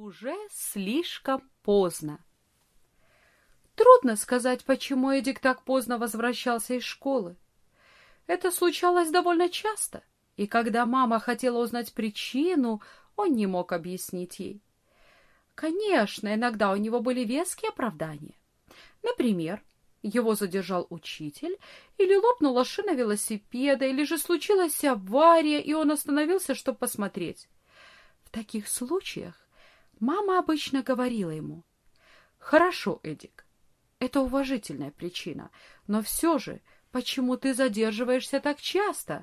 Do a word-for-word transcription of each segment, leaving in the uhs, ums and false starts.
Уже слишком поздно. Трудно сказать, почему Эдик так поздно возвращался из школы. Это случалось довольно часто, и когда мама хотела узнать причину, он не мог объяснить ей. Конечно, иногда у него были веские оправдания. Например, его задержал учитель, или лопнула шина велосипеда, или же случилась авария, и он остановился, чтобы посмотреть. В таких случаях мама обычно говорила ему: «Хорошо, Эдик, это уважительная причина, но все же, почему ты задерживаешься так часто?»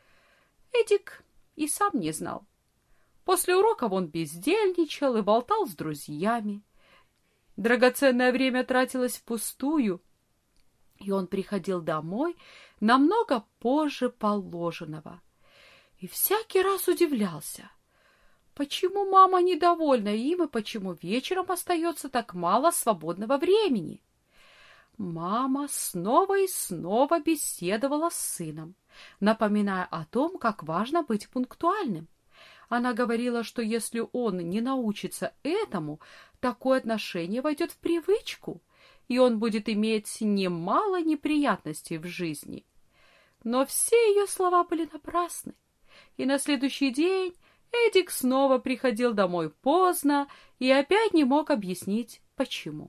Эдик и сам не знал. После уроков он бездельничал и болтал с друзьями. Драгоценное время тратилось впустую, и он приходил домой намного позже положенного. И всякий раз удивлялся, почему мама недовольна им и почему вечером остается так мало свободного времени. Мама снова и снова беседовала с сыном, напоминая о том, как важно быть пунктуальным. Она говорила, что если он не научится этому, такое отношение войдет в привычку, и он будет иметь немало неприятностей в жизни. Но все ее слова были напрасны, и на следующий день Эдик снова приходил домой поздно и опять не мог объяснить, почему.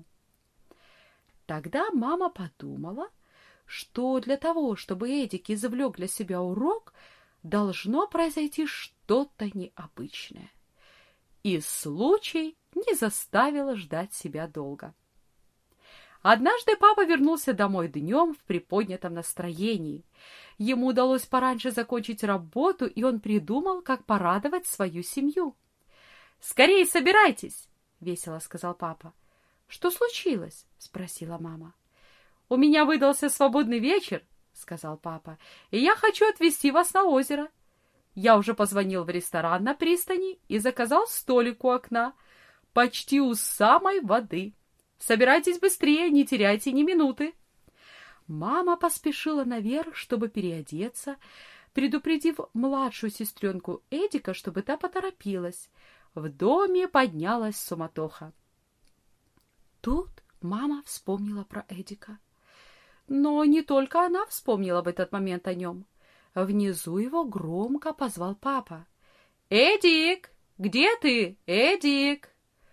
Тогда мама подумала, что для того, чтобы Эдик извлек для себя урок, должно произойти что-то необычное. И случай не заставил ждать себя долго. Однажды папа вернулся домой днем в приподнятом настроении. Ему удалось пораньше закончить работу, и он придумал, как порадовать свою семью. «Скорее собирайтесь!» — весело сказал папа. «Что случилось?» — спросила мама. «У меня выдался свободный вечер», — сказал папа, «и я хочу отвезти вас на озеро. Я уже позвонил в ресторан на пристани и заказал столик у окна, почти у самой воды. Собирайтесь быстрее, не теряйте ни минуты». Мама поспешила наверх, чтобы переодеться, предупредив младшую сестренку Эдика, чтобы та поторопилась. В доме поднялась суматоха. Тут мама вспомнила про Эдика. Но не только она вспомнила в этот момент о нем. Внизу его громко позвал папа. «Эдик! Где ты, Эдик?»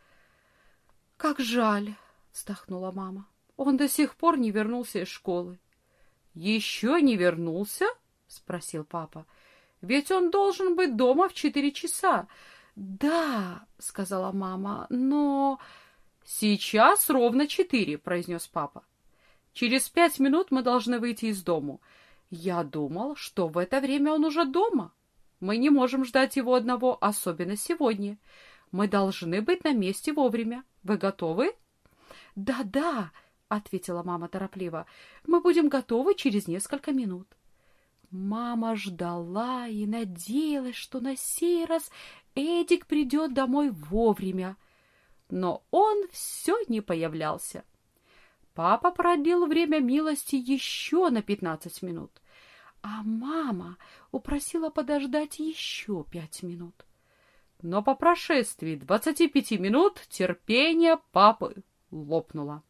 «Как жаль!» — вздохнула мама. «Он до сих пор не вернулся из школы». «Еще не вернулся?» — спросил папа. «Ведь он должен быть дома в четыре часа». «Да», — сказала мама, — «но...» «Сейчас ровно четыре», — произнес папа. «Через пять минут мы должны выйти из дому. Я думал, что в это время он уже дома. Мы не можем ждать его одного, особенно сегодня. Мы должны быть на месте вовремя. Вы готовы?» «Да-да», — ответила мама торопливо, — «мы будем готовы через несколько минут». Мама ждала и надеялась, что на сей раз Эдик придет домой вовремя. Но он все не появлялся. Папа продлил время милости еще на пятнадцать минут, а мама упросила подождать еще пять минут. Но по прошествии двадцати пяти минут терпение папы лопнуло.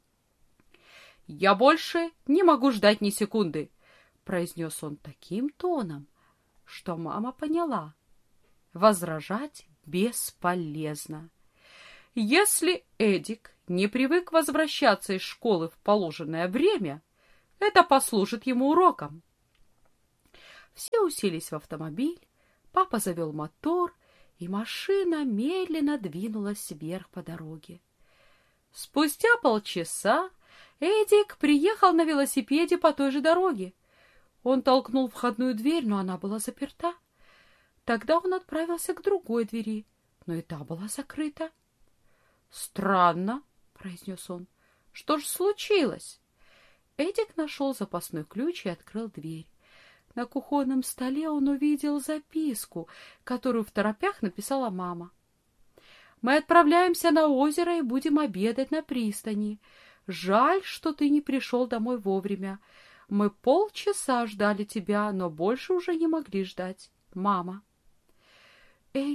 «Я больше не могу ждать ни секунды», — произнес он таким тоном, что мама поняла. Возражать бесполезно. Если Эдик не привык возвращаться из школы в положенное время, это послужит ему уроком. Все уселись в автомобиль, папа завел мотор, и машина медленно двинулась вверх по дороге. Спустя полчаса Эдик приехал на велосипеде по той же дороге. Он толкнул входную дверь, но она была заперта. Тогда он отправился к другой двери, но и та была закрыта. «Странно», — произнес он. «Что же случилось?» Эдик нашел запасной ключ и открыл дверь. На кухонном столе он увидел записку, которую второпях написала мама. «Мы отправляемся на озеро и будем обедать на пристани. Жаль, что ты не пришел домой вовремя. Мы полчаса ждали тебя, но больше уже не могли ждать. Мама». Эдик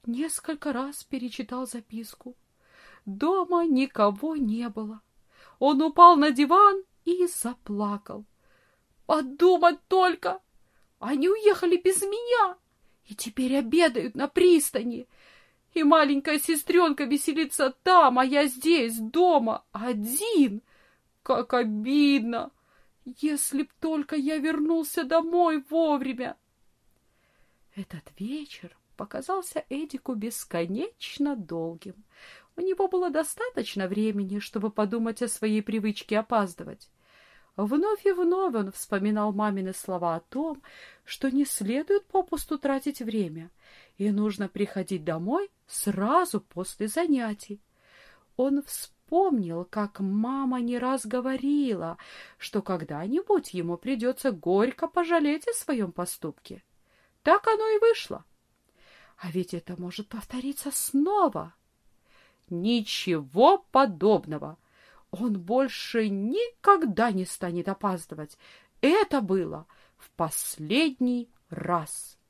Несколько раз перечитал записку. Дома никого не было. Он упал на диван и заплакал. Подумать только! Они уехали без меня и теперь обедают на пристани. И маленькая сестренка веселится там, а я здесь, дома, один. Как обидно! Если б только я вернулся домой вовремя. Этот вечер показался Эдику бесконечно долгим. У него было достаточно времени, чтобы подумать о своей привычке опаздывать. Вновь и вновь он вспоминал мамины слова о том, что не следует попусту тратить время, и нужно приходить домой сразу после занятий. Он вспомнил, как мама не раз говорила, что когда-нибудь ему придется горько пожалеть о своем поступке. Так оно и вышло. А ведь это может повториться снова. Ничего подобного. Он больше никогда не станет опаздывать. Это было в последний раз.